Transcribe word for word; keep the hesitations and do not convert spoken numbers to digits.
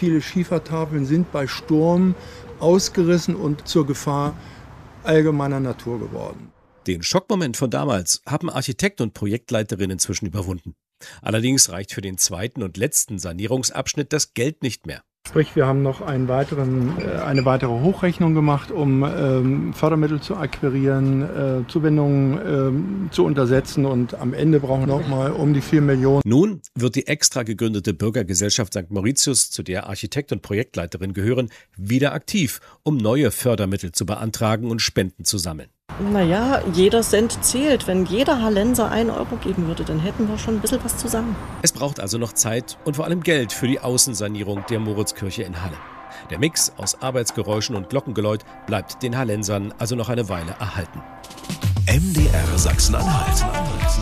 viele Schiefertafeln sind bei Sturm ausgerissen und zur Gefahr allgemeiner Natur geworden. Den Schockmoment von damals haben Architekt und Projektleiterin inzwischen überwunden. Allerdings reicht für den zweiten und letzten Sanierungsabschnitt das Geld nicht mehr. Sprich, wir haben noch einen weiteren, eine weitere Hochrechnung gemacht, um ähm, Fördermittel zu akquirieren, äh, Zuwendungen ähm, zu untersetzen, und am Ende brauchen wir noch mal um die vier Millionen. Nun wird die extra gegründete Bürgergesellschaft Sankt Mauritius, zu der Architekt und Projektleiterin gehören, wieder aktiv, um neue Fördermittel zu beantragen und Spenden zu sammeln. Naja, jeder Cent zählt. Wenn jeder Hallenser einen Euro geben würde, dann hätten wir schon ein bisschen was zusammen. Es braucht also noch Zeit und vor allem Geld für die Außensanierung der Moritzkirche in Halle. Der Mix aus Arbeitsgeräuschen und Glockengeläut bleibt den Hallensern also noch eine Weile erhalten. M D R Sachsen-Anhalt.